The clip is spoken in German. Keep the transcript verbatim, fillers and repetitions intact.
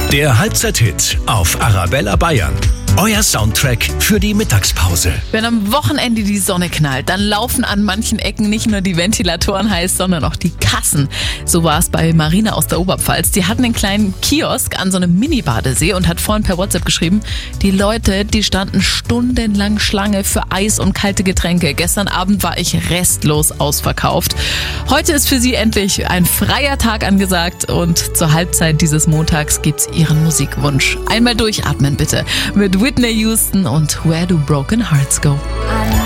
Der Halbzeit-Hit auf Arabella Bayern. Euer Soundtrack für die Mittagspause. Wenn am Wochenende die Sonne knallt, dann laufen an manchen Ecken nicht nur die Ventilatoren heiß, sondern auch die Kassen. So war es bei Marina aus der Oberpfalz. Die hatten einen kleinen Kiosk an so einem Mini-Badesee und hat vorhin per WhatsApp geschrieben, die Leute, die standen stundenlang Schlange für Eis und kalte Getränke. Gestern Abend war ich restlos ausverkauft. Heute ist für sie endlich ein freier Tag angesagt und zur Halbzeit dieses Montags gibt's ihren Musikwunsch. Einmal durchatmen bitte mit Whitney Houston und Where Do Broken Hearts Go.